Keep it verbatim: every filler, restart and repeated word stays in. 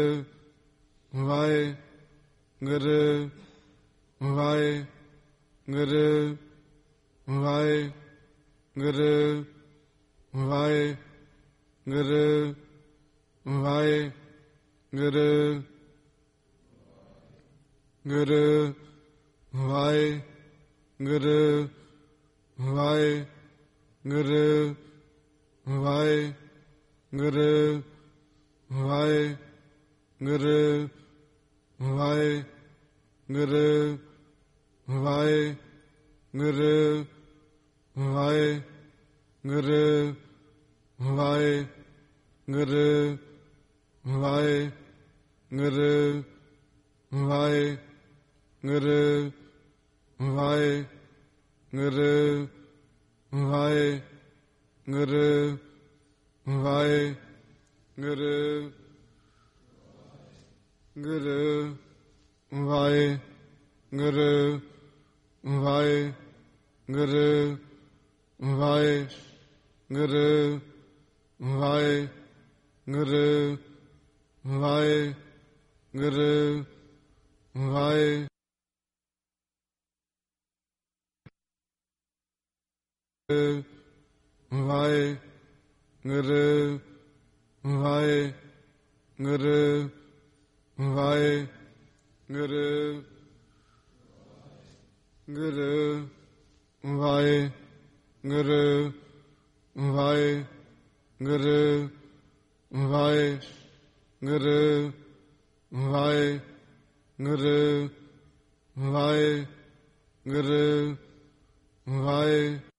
Vaheguru, Vaheguru, Vaheguru, Vaheguru, Vaheguru, Guru, Vaheguru, Vaheguru, Vaheguru, Vaheguru, Vaheguru, Vaheguru, Vaheguru, Vaheguru, Vaheguru, Vaheguru, Vaheguru, Vaheguru, Vaheguru, Guru, Vaheguru, Vaheguru, Vaheguru, Vaheguru, Vaheguru, Vaheguru, Vaheguru, Vaheguru, Vaheguru, Guru, Vaheguru, Vaheguru, Vaheguru, Vaheguru, Vaheguru, Vaheguru,